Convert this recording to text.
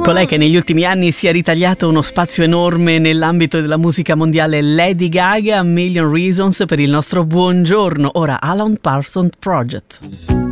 Colei che negli ultimi anni si è ritagliato uno spazio enorme nell'ambito della musica mondiale, Lady Gaga, A Million Reasons per il nostro buongiorno. Ora Alan Parsons Project.